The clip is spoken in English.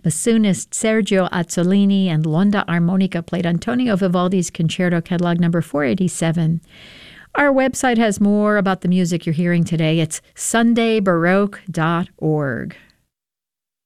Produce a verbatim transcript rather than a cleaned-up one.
Bassoonist Sergio Azzolini and L'Onda Armonica played Antonio Vivaldi's Concerto Catalog number four eighty-seven. Our website has more about the music you're hearing today. It's sunday baroque dot org.